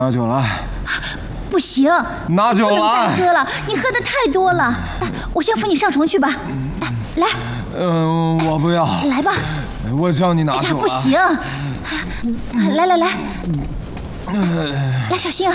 拿酒来。 不行， 拿酒来！ 不能再喝了，你喝的太多了。我先扶你上床去吧。来。 我不要。 来吧。 我叫你拿酒来。 不行。来，来，小心啊。